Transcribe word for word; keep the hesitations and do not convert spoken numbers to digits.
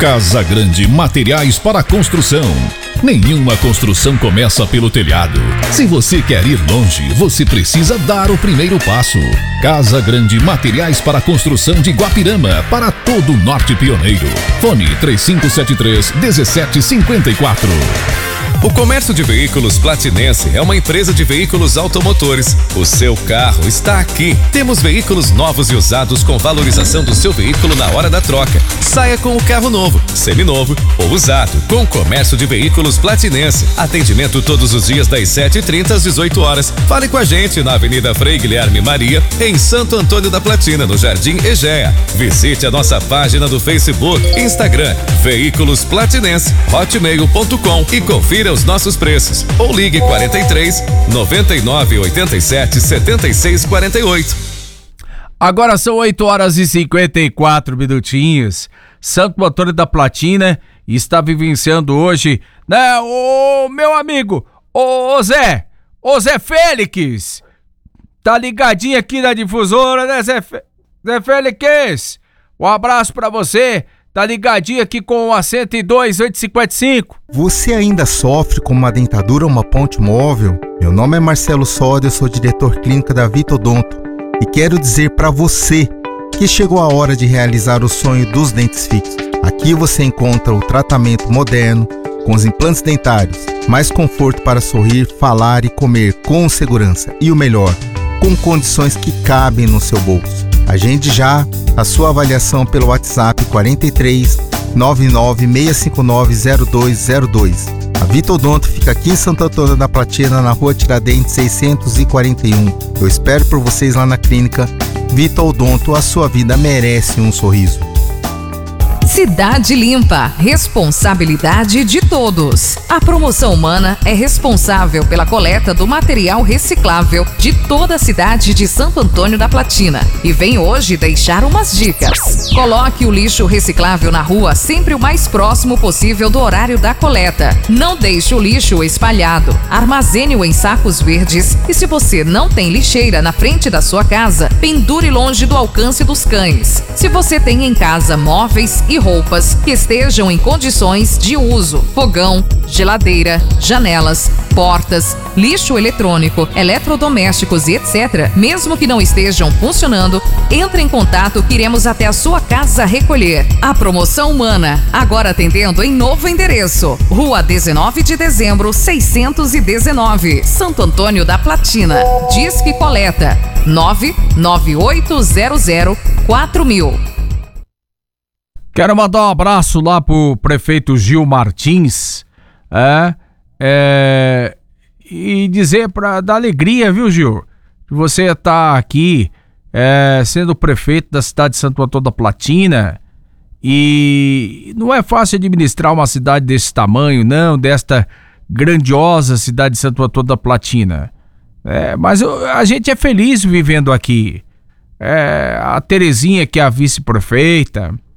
Casa Grande Materiais para Construção. Nenhuma construção começa pelo telhado. Se você quer ir longe, você precisa dar o primeiro passo. Casa Grande Materiais para Construção de Guapirama, para todo o Norte Pioneiro. Fone três cinco sete três, um sete cinco quatro. O Comércio de Veículos Platinense é uma empresa de veículos automotores. O seu carro está aqui. Temos veículos novos e usados com valorização do seu veículo na hora da troca. Saia com o carro novo, seminovo ou usado, com o Comércio de Veículos Platinense. Atendimento todos os dias das sete e trinta às dezoito horas. Fale com a gente na Avenida Frei Guilherme Maria, em Santo Antônio da Platina, no Jardim Egea. Visite a nossa página do Facebook, Instagram, Veículos Platinense, hotmail ponto com e confira os nossos preços, ou ligue quarenta e três, noventa e nove, oitenta e sete, setenta e seis, quarenta e oito. Agora são oito horas e cinquenta e quatro minutinhos. Santo Antônio da Platina está vivenciando hoje, né, o meu amigo, o Zé, o Zé Félix, tá ligadinho aqui na difusora, né, Zé, Fe... Zé Félix? Um abraço pra você. Tá ligadinho aqui com a cento e dois, oitocentos e cinquenta e cinco. Você ainda sofre com uma dentadura ou uma ponte móvel? Meu nome é Marcelo Soda, eu sou diretor clínico da Vitodonto e quero dizer para você que chegou a hora de realizar o sonho dos dentes fixos. Aqui você encontra o tratamento moderno com os implantes dentários, mais conforto para sorrir, falar e comer com segurança e o melhor, com condições que cabem no seu bolso. Agende já a sua avaliação pelo WhatsApp quarenta e três, nove nove seis cinco nove, zero dois zero dois. A Vitodonto fica aqui em Santo Antônio da Platina, na rua Tiradentes seiscentos e quarenta e um. Eu espero por vocês lá na clínica Vitodonto, a sua vida merece um sorriso. Cidade Limpa, responsabilidade de todos. A Promoção Humana é responsável pela coleta do material reciclável de toda a cidade de Santo Antônio da Platina e vem hoje deixar umas dicas. Coloque o lixo reciclável na rua sempre o mais próximo possível do horário da coleta. Não deixe o lixo espalhado. Armazene-o em sacos verdes e, se você não tem lixeira na frente da sua casa, pendure longe do alcance dos cães. Se você tem em casa móveis e roupas que estejam em condições de uso, fogão, geladeira, janelas, portas, lixo eletrônico, eletrodomésticos e etcétera, mesmo que não estejam funcionando, entre em contato que iremos até a sua casa recolher. A Promoção Humana, agora atendendo em novo endereço, Rua dezenove de dezembro, seiscentos e dezenove, Santo Antônio da Platina. Disque Coleta nove nove oito zero zero quatro mil. Quero mandar um abraço lá pro prefeito Gil Martins, é, é, e dizer para dar alegria, viu, Gil? Que você tá aqui é, sendo prefeito da cidade de Santo Antônio da Platina, e não é fácil administrar uma cidade desse tamanho, não, desta grandiosa cidade de Santo Antônio da Platina. É, mas eu, a gente é feliz vivendo aqui. É, a Terezinha, que é a vice-prefeita,